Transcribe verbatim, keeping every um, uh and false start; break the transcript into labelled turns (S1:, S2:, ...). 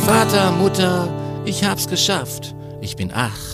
S1: Vater, Mutter, ich hab's geschafft. Ich bin acht.